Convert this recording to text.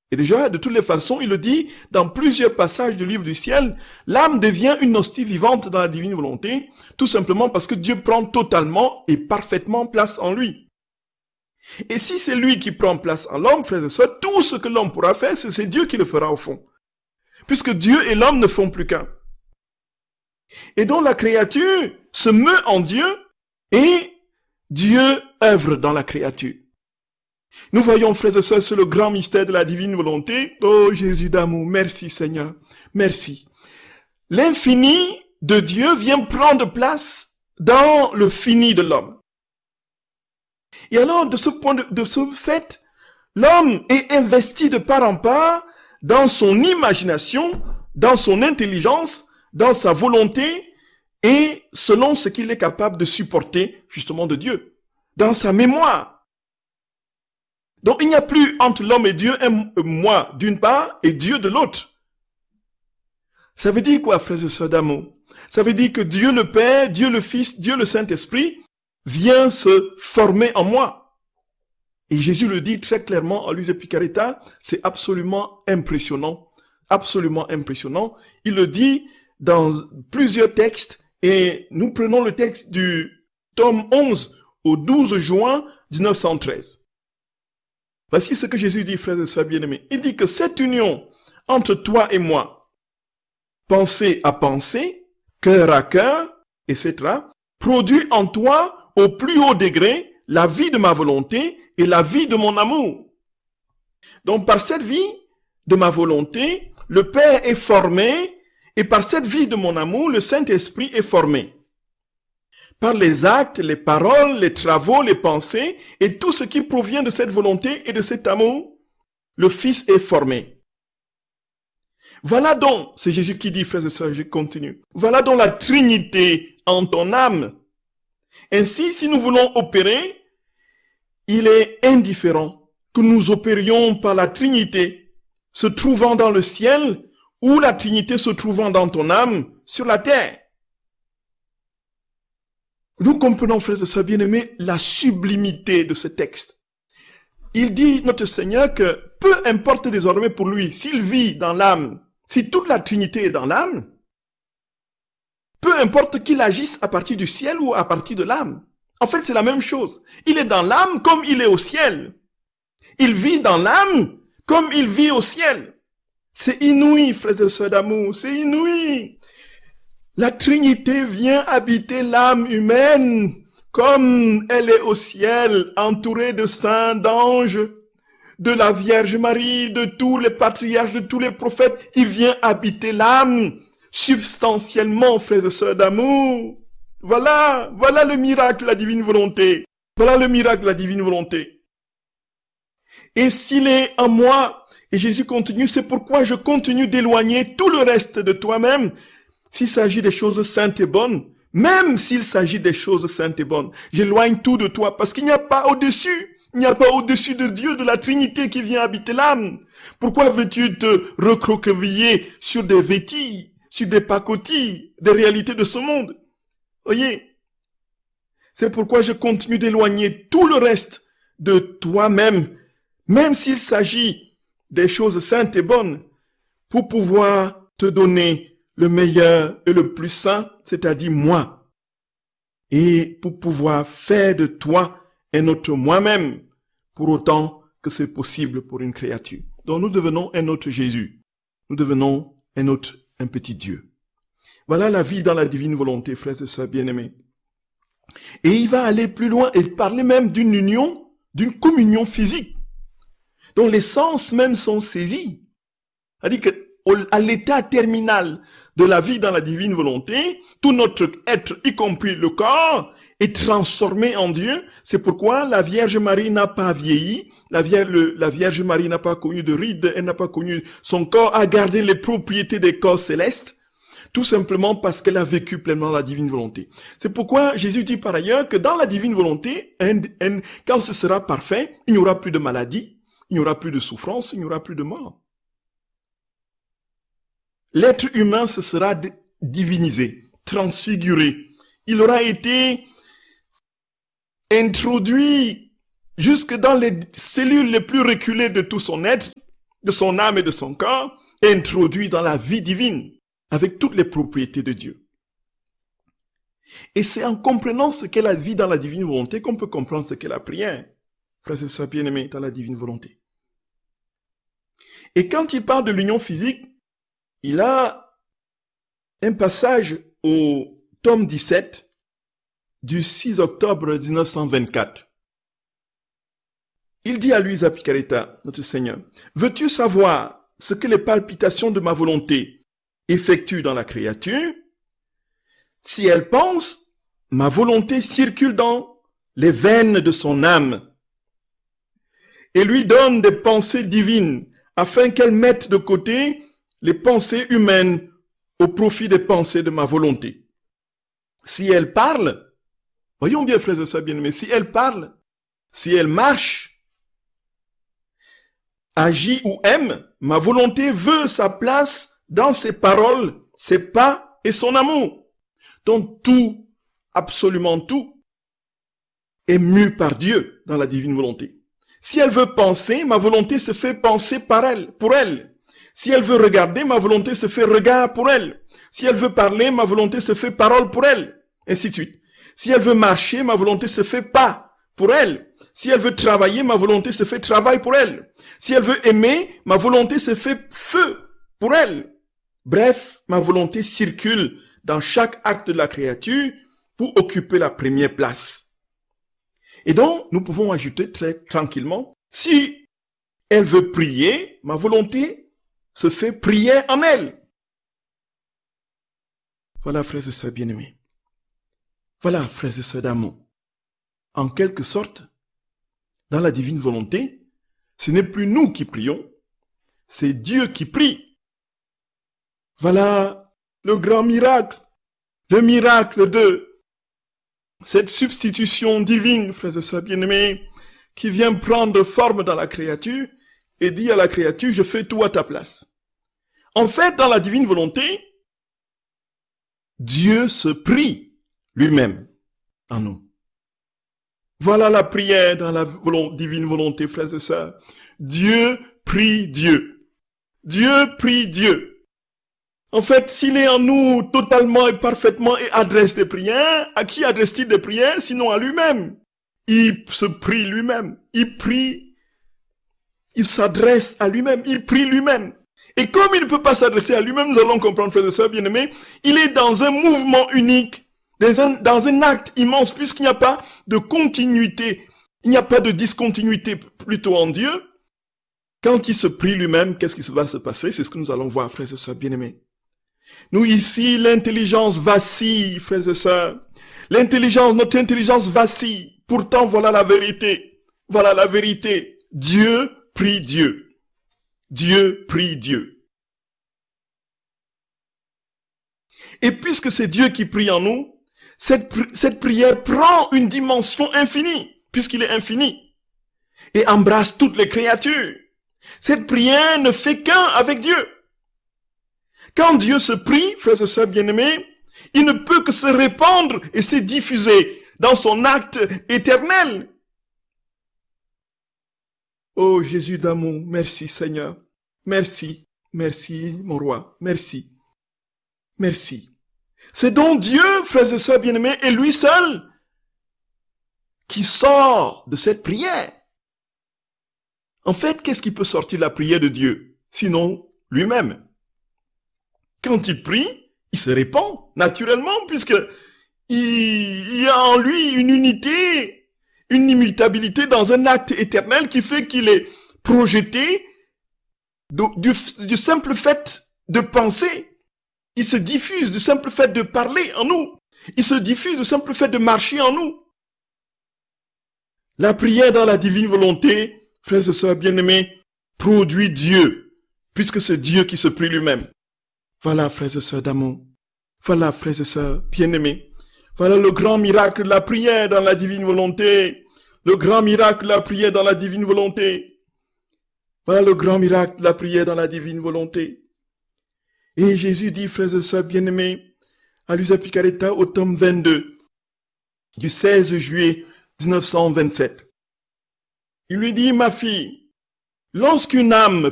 Et déjà, de toutes les façons, il le dit dans plusieurs passages du livre du ciel, l'âme devient une hostie vivante dans la divine volonté, tout simplement parce que Dieu prend totalement et parfaitement place en lui. Et si c'est lui qui prend place en l'homme, frères et sœurs, tout ce que l'homme pourra faire, c'est Dieu qui le fera au fond. Puisque Dieu et l'homme ne font plus qu'un. Et donc la créature se meut en Dieu et Dieu œuvre dans la créature. Nous voyons, frères et sœurs, c'est le grand mystère de la divine volonté. Oh Jésus d'amour, merci Seigneur, merci. L'infini de Dieu vient prendre place dans le fini de l'homme. Et alors, de ce fait, l'homme est investi de part en part dans son imagination, dans son intelligence, dans sa volonté et selon ce qu'il est capable de supporter justement de Dieu, dans sa mémoire. Donc, il n'y a plus entre l'homme et Dieu un moi d'une part et Dieu de l'autre. Ça veut dire quoi, frères et sœurs d'amour? Ça veut dire que Dieu le Père, Dieu le Fils, Dieu le Saint-Esprit vient se former en moi. Et Jésus le dit très clairement à Luis Picaretta, c'est absolument impressionnant. Absolument impressionnant. Il le dit dans plusieurs textes et nous prenons le texte du tome 11 au 12 juin 1913. Voici ce que Jésus dit, frères et sœurs bien-aimés. Il dit que cette union entre toi et moi, pensée à pensée, cœur à cœur, etc., produit en toi au plus haut degré la vie de ma volonté et la vie de mon amour. Donc par cette vie de ma volonté, le Père est formé et par cette vie de mon amour, le Saint-Esprit est formé. Par les actes, les paroles, les travaux, les pensées et tout ce qui provient de cette volonté et de cet amour, le Fils est formé. Voilà donc, c'est Jésus qui dit, frères et sœurs, je continue. Voilà donc la Trinité en ton âme. Ainsi, si nous voulons opérer, il est indifférent que nous opérions par la Trinité, se trouvant dans le ciel, ou la Trinité se trouvant dans ton âme, sur la terre. Nous comprenons, frères et sœurs bien-aimés, la sublimité de ce texte. Il dit, notre Seigneur, que peu importe désormais pour lui, s'il vit dans l'âme, si toute la Trinité est dans l'âme, peu importe qu'il agisse à partir du ciel ou à partir de l'âme. En fait, c'est la même chose. Il est dans l'âme comme il est au ciel. Il vit dans l'âme comme il vit au ciel. C'est inouï, frères et sœurs d'amour, c'est inouï. La Trinité vient habiter l'âme humaine comme elle est au ciel, entourée de saints, d'anges, de la Vierge Marie, de tous les patriarches, de tous les prophètes. Il vient habiter l'âme substantiellement, frères et sœurs d'amour. Voilà le miracle de la divine volonté. Voilà le miracle de la divine volonté. Et s'il est en moi, et Jésus continue, c'est pourquoi je continue d'éloigner tout le reste de toi-même, s'il s'agit des choses saintes et bonnes, même s'il s'agit des choses saintes et bonnes, j'éloigne tout de toi parce qu'il n'y a pas au-dessus. Il n'y a pas au-dessus de Dieu, de la Trinité qui vient habiter l'âme. Pourquoi veux-tu te recroqueviller sur des vêtilles, sur des pacotilles, des réalités de ce monde? Voyez, c'est pourquoi je continue d'éloigner tout le reste de toi-même, même s'il s'agit des choses saintes et bonnes, pour pouvoir te donner le meilleur et le plus saint, c'est-à-dire moi, et pour pouvoir faire de toi un autre moi-même, pour autant que c'est possible pour une créature. Donc nous devenons un autre Jésus, nous devenons un petit Dieu. Voilà la vie dans la divine volonté, frères et sœurs bien-aimés. Et il va aller plus loin et parler même d'une union, d'une communion physique, dont les sens même sont saisis. C'est-à-dire qu'à l'état terminal de la vie dans la divine volonté, tout notre être, y compris le corps, est transformé en Dieu. C'est pourquoi la Vierge Marie n'a pas vieilli, la Vierge Marie n'a pas connu de rides, elle n'a pas connu, son corps a gardé les propriétés des corps célestes, tout simplement parce qu'elle a vécu pleinement la divine volonté. C'est pourquoi Jésus dit par ailleurs que dans la divine volonté, quand ce sera parfait, il n'y aura plus de maladie, il n'y aura plus de souffrance, il n'y aura plus de mort. L'être humain se sera divinisé, transfiguré. Il aura été introduit jusque dans les cellules les plus reculées de tout son être, de son âme et de son corps et introduit dans la vie divine avec toutes les propriétés de Dieu. Et c'est en comprenant ce qu'est la vie dans la divine volonté qu'on peut comprendre ce qu'est la prière, frères et sœurs bien-aimés, dans la divine volonté. Et quand il parle de l'union physique, il a un passage au tome 17 du 6 octobre 1924. Il dit à Luisa Picaretta, notre Seigneur, « Veux-tu savoir ce que les palpitations de ma volonté effectuent dans la créature? Si elle pense, ma volonté circule dans les veines de son âme et lui donne des pensées divines afin qu'elle mette de côté les pensées humaines au profit des pensées de ma volonté. Si elle parle, voyons bien frères et sœurs bien-aimés, si elle parle, si elle marche, agit ou aime, ma volonté veut sa place dans ses paroles, ses pas et son amour. Donc tout, absolument tout, est mu par Dieu dans la divine volonté. Si elle veut penser, ma volonté se fait penser par elle, pour elle. Si elle veut regarder, ma volonté se fait regard pour elle. Si elle veut parler, ma volonté se fait parole pour elle. Ainsi de suite. Si elle veut marcher, ma volonté se fait pas pour elle. Si elle veut travailler, ma volonté se fait travail pour elle. Si elle veut aimer, ma volonté se fait feu pour elle. Bref, ma volonté circule dans chaque acte de la créature pour occuper la première place. Et donc, nous pouvons ajouter très tranquillement, si elle veut prier, ma volonté se fait prier en elle. Voilà, frères et sœurs bien-aimés. Voilà, frères et sœurs d'amour. En quelque sorte, dans la divine volonté, ce n'est plus nous qui prions, c'est Dieu qui prie. Voilà le grand miracle, le miracle de cette substitution divine, frères et sœurs bien-aimés, qui vient prendre forme dans la créature et dit à la créature, je fais tout à ta place. En fait, dans la divine volonté, Dieu se prie lui-même en nous. Voilà la prière dans la divine volonté, frères et sœurs. Dieu prie Dieu. Dieu prie Dieu. En fait, s'il est en nous totalement et parfaitement et adresse des prières, à qui adresse-t-il des prières sinon à lui-même? Il se prie lui-même. Il prie. Il s'adresse à lui-même. Il prie lui-même. Et comme il ne peut pas s'adresser à lui-même, nous allons comprendre, frères et sœurs bien-aimés, il est dans un mouvement unique, dans un acte immense, puisqu'il n'y a pas de continuité, il n'y a pas de discontinuité plutôt en Dieu. Quand il se prie lui-même, qu'est-ce qui va se passer? C'est ce que nous allons voir, frères et sœurs bien-aimés. Nous ici, l'intelligence vacille, frères et sœurs. Notre intelligence vacille. Pourtant, voilà la vérité. Voilà la vérité. Dieu prie Dieu. Dieu prie Dieu. Et puisque c'est Dieu qui prie en nous, cette prière prend une dimension infinie, puisqu'il est infini, et embrasse toutes les créatures. Cette prière ne fait qu'un avec Dieu. Quand Dieu se prie, frères et sœurs bien-aimés, il ne peut que se répandre et se diffuser dans son acte éternel. Oh Jésus d'amour, merci Seigneur. Merci, merci mon roi, merci. Merci. C'est donc Dieu, frères et sœurs bien-aimés, et lui seul qui sort de cette prière. En fait, qu'est-ce qui peut sortir de la prière de Dieu? Sinon, lui-même. Quand il prie, il se répand naturellement, puisque il y a en lui une unité, une immutabilité dans un acte éternel qui fait qu'il est projeté du simple fait de penser. Il se diffuse du simple fait de parler en nous. Il se diffuse du simple fait de marcher en nous. La prière dans la divine volonté, frères et sœurs bien-aimés, produit Dieu, puisque c'est Dieu qui se prie lui-même. Voilà, frères et sœurs d'amour. Voilà, frères et sœurs bien-aimés. Voilà le grand miracle de la prière dans la divine volonté. Le grand miracle de la prière dans la divine volonté. Voilà le grand miracle de la prière dans la divine volonté. Et Jésus dit, frères et sœurs bien-aimés, à Luisa Picaretta au tome 22, du 16 juillet 1927. Il lui dit, ma fille, lorsqu'une âme